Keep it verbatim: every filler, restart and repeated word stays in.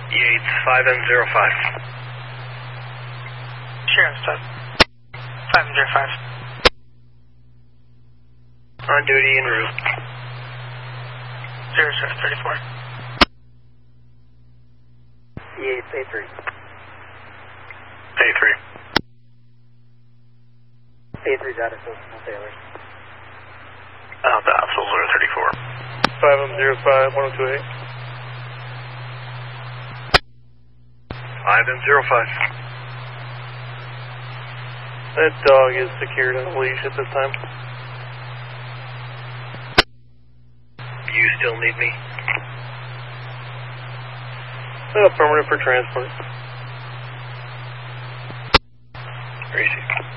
Yates, five M zero five. Sure, stop. five M zero five. On duty en route. zero six thirty-four. Yates, A three. A three. A three data system failure. Alpha Alpha zero thirty-four. five M zero five, one oh two eight. five M zero five. That dog is secured on a leash at this time. You still need me? Affirmative for transport. Crazy.